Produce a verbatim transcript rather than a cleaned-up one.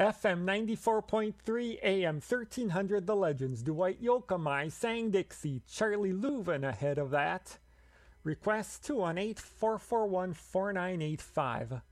F M ninety-four point three, A M thirteen hundred The Legends, Dwight Yoakam, sang Dixie, Charlie Louvin ahead of that. Request two one eight, four four one, four nine eight five.